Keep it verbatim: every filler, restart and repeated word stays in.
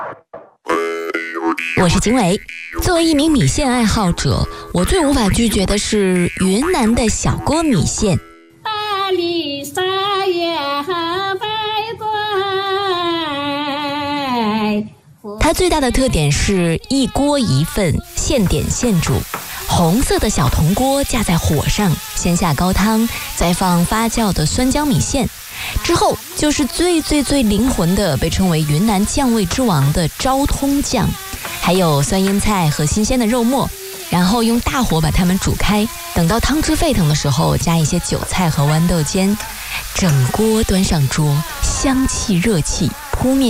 我是景伟。作为一名米线爱好者，我最无法拒绝的是云南的小锅米线。 大理沙叶白怪， 它最大的特点是一锅一份，现点现煮。红色的小铜锅架在火上，先下高汤，再放发酵的酸浆米线，之后就是最最最灵魂的，被称为云南酱味之王的昭通酱，还有酸腌菜和新鲜的肉末，然后用大火把它们煮开，等到汤汁沸腾的时候，加一些韭菜和豌豆尖，整锅端上桌，香气热气扑面。